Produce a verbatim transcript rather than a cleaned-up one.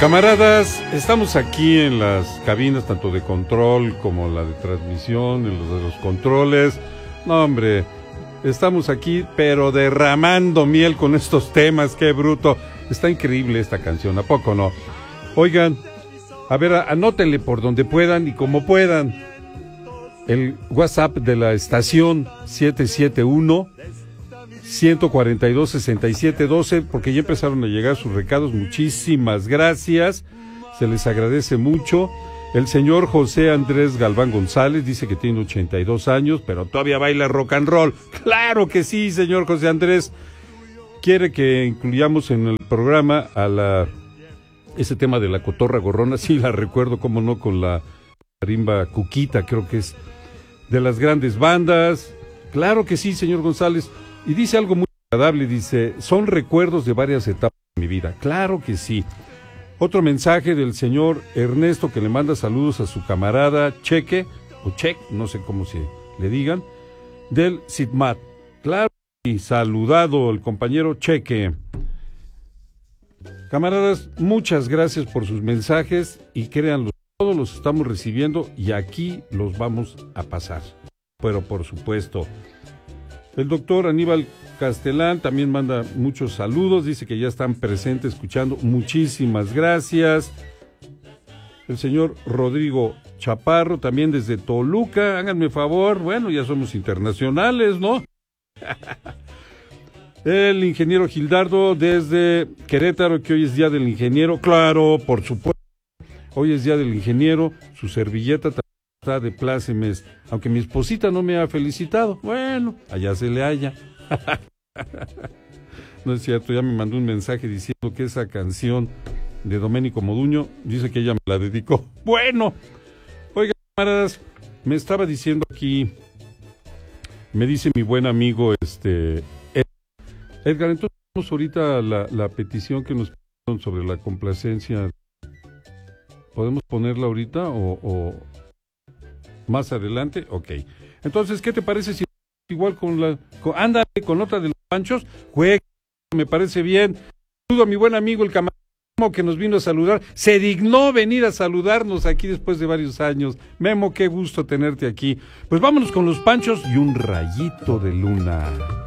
Camaradas, estamos aquí en las cabinas tanto de control como la de transmisión, en los de los controles. No, hombre, estamos aquí pero derramando miel con estos temas, qué bruto. Está increíble esta canción, ¿a poco no? Oigan, a ver, anótenle por donde puedan y como puedan. El WhatsApp de la estación siete siete uno, uno cuatro dos, seis siete uno dos, porque ya empezaron a llegar sus recados. Muchísimas gracias, se les agradece mucho. El señor José Andrés Galván González dice que tiene ochenta y dos años, pero todavía baila rock and roll. Claro que sí, señor José Andrés. Quiere que incluyamos en el programa a la ese tema de la cotorra gorrona. Sí, la recuerdo, cómo no, con la marimba Cuquita, creo que es de las grandes bandas. Claro que sí, señor González. Y dice algo muy agradable, dice, son recuerdos de varias etapas de mi vida. Claro que sí. Otro mensaje del señor Ernesto, que le manda saludos a su camarada Cheque, o Check, no sé cómo se le digan, del CITMAT. Claro, y saludado el compañero Cheque. Camaradas, muchas gracias por sus mensajes y créanlo, todos los estamos recibiendo y aquí los vamos a pasar. Pero por supuesto, el doctor Aníbal Castelán también manda muchos saludos, dice que ya están presentes escuchando, muchísimas gracias. El señor Rodrigo Chaparro también desde Toluca, háganme favor, bueno, ya somos internacionales, ¿no? El ingeniero Gildardo desde Querétaro, que hoy es día del ingeniero, claro, por supuesto, hoy es día del ingeniero, su servilleta también está de plácemes, aunque mi esposita no me ha felicitado, bueno, allá se le haya. No es cierto, ya me mandó un mensaje diciendo que esa canción de Doménico Moduño, dice que ella me la dedicó. Bueno, oigan, camaradas, me estaba diciendo aquí, me dice mi buen amigo, este, Edgar, entonces vamos ahorita la, la petición que nos pidieron sobre la complacencia, ¿podemos ponerla ahorita o, o más adelante? Ok. Entonces, ¿qué te parece si igual con la... Con, ándale, con otra de los Panchos? Juega, me parece bien. Saludo a mi buen amigo el camarada Memo, que nos vino a saludar. Se dignó venir a saludarnos aquí después de varios años. Memo, qué gusto tenerte aquí. Pues vámonos con los Panchos y un rayito de luna.